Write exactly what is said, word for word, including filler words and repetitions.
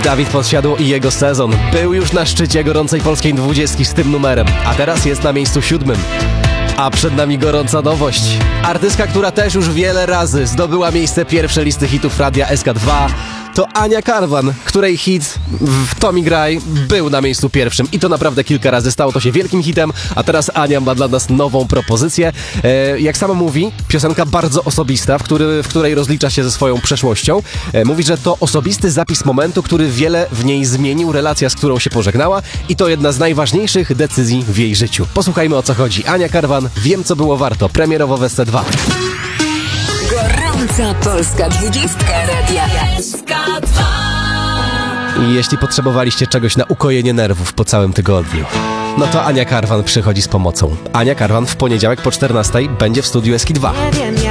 Dawid Podsiadło i jego sezon był już na szczycie gorącej polskiej dwudziestki z tym numerem, a teraz jest na miejscu siódmym. A przed nami gorąca nowość. Artystka, która też już wiele razy zdobyła miejsce pierwsze listy hitów Radia S K dwa, to Ania Karwan, której hit w Tommy Graj był na miejscu pierwszym i to naprawdę kilka razy. Stało to się wielkim hitem, a teraz Ania ma dla nas nową propozycję. E, jak sama mówi, piosenka bardzo osobista, w, który, w której rozlicza się ze swoją przeszłością. E, mówi, że to osobisty zapis momentu, który wiele w niej zmienił, relacja, z którą się pożegnała i to jedna z najważniejszych decyzji w jej życiu. Posłuchajmy, o co chodzi. Ania Karwan, Wiem, co było warto. Premierowo w S C dwa. Gorąca polska dwudziestka Radia S K dwa. I jeśli potrzebowaliście czegoś na ukojenie nerwów po całym tygodniu, no to Ania Karwan przychodzi z pomocą. Ania Karwan w poniedziałek po czternastej będzie w studiu S K dwa.